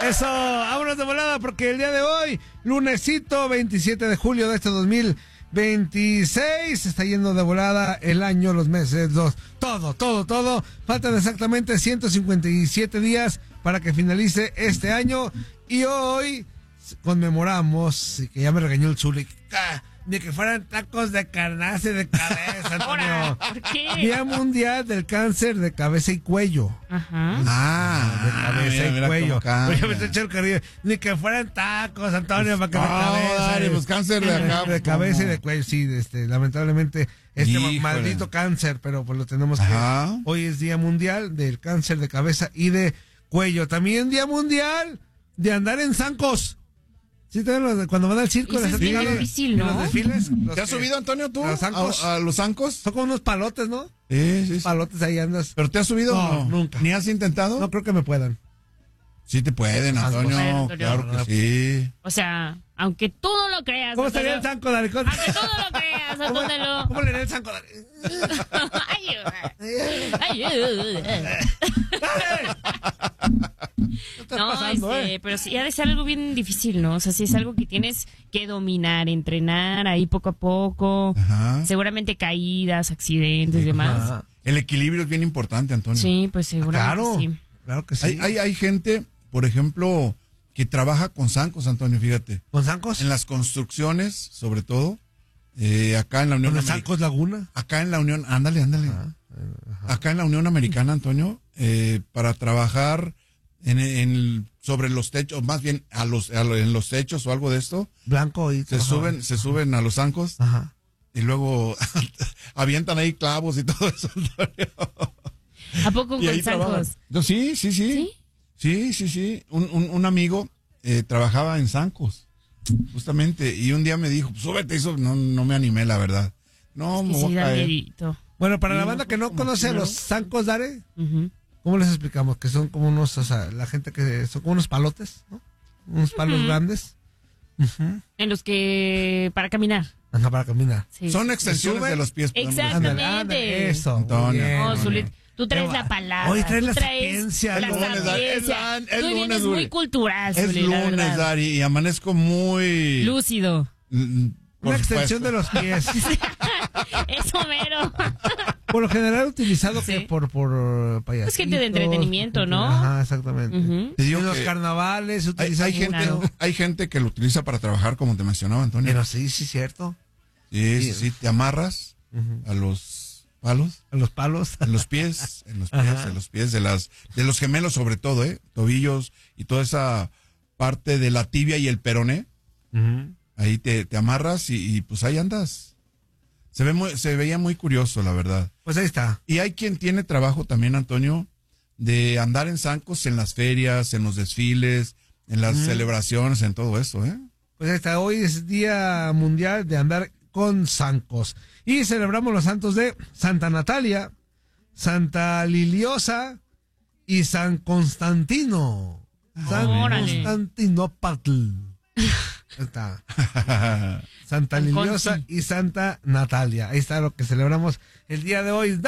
Eso, vámonos de volada porque el día de hoy, lunesito 27 de julio de este 2026, se está yendo de volada el año, los meses, todo. Faltan exactamente 157 días para que finalice este año y hoy conmemoramos, que ya me regañó el Zulik, ni que fueran tacos de carnaza y de cabeza, Antonio. ¿Por qué? Día Mundial del Cáncer de Cabeza y Cuello. Ajá. De cabeza y cuello. Oye, me está echando el carrillo. Ni que fueran tacos, Antonio, para que me cabeza. Pues cáncer de acá. De cabeza y de cuello, sí, lamentablemente, maldito cáncer, pero pues lo tenemos que. Hoy es Día Mundial del Cáncer de Cabeza y de Cuello. También Día Mundial de andar en zancos. Sí, cuando van al circo, es bien difícil, ¿no? Los desfiles. ¿Te has subido, Antonio, tú? ¿A los zancos? Son como unos palotes, ¿no? Sí. Palotes ahí andas. ¿Pero te has subido? No, nunca. ¿Ni has intentado? No creo que me puedan. Sí te pueden, Antonio. Claro que sí. O sea, aunque tú no lo creas. ¿Cómo estaría el zanco, Dari? Aunque tú no lo creas, Antonio. ¿Cómo le haría el zanco, Dari? No, pero sí ha de ser algo bien difícil, ¿no? O sea, sí es algo que tienes que dominar, entrenar ahí poco a poco. Ajá. Seguramente caídas, accidentes y demás. El equilibrio es bien importante, Antonio. Sí, pues seguramente sí. Claro que sí. Hay gente, por ejemplo, que trabaja con zancos, Antonio, fíjate. ¿Con zancos? En las construcciones, sobre todo. Acá en la Unión Americana. ¿Zancos Laguna? Acá en la Unión, ándale. Acá en la Unión Americana, Antonio, para trabajar sobre los techos, más bien en los techos o algo de esto. Blanco y se suben a los zancos. Ajá. Y luego avientan ahí clavos y todo eso, Antonio. ¿A poco con zancos? Sí. Sí. Un amigo trabajaba en zancos, justamente, y un día me dijo, súbete, eso no me animé, la verdad. No, es que sí da miedito. Bueno, para la banda que no conoce los zancos, Dare, ¿cómo les explicamos? Que son como unos, o sea, la gente que son como unos palotes, ¿no? Unos palos grandes. En los que, para caminar. Ajá, para caminar. Sí. Son extensiones de los pies. Exactamente. Ándale, eso. Antonio. Tú traes la palabra. Hoy traes la sapiencia. Es lunes, muy cultural. Es lunes, Dari, y amanezco muy... lúcido. Una extensión de los pies. Eso mero. Por lo general utilizado que por payasitos. Es gente de entretenimiento, ¿no? Ajá, exactamente. Te digo en los carnavales se utiliza hay gente que lo utiliza para trabajar, como te mencionaba, Antonio. Pero sí, cierto. Sí, te amarras a los palos. A los palos. En los pies de los gemelos, sobre todo, tobillos y toda esa parte de la tibia y el peroné. Ahí te amarras y pues ahí andas. Se veía muy curioso, la verdad. Pues ahí está. Y hay quien tiene trabajo también, Antonio, de andar en zancos en las ferias, en los desfiles, en las celebraciones, en todo eso, Pues ahí está. Hoy es Día Mundial de andar con zancos. Y celebramos los santos de Santa Natalia, Santa Liliosa y San Constantino. San Constantinopatl. Está. Santa Liliosa y Santa Natalia. Ahí está lo que celebramos el día de hoy.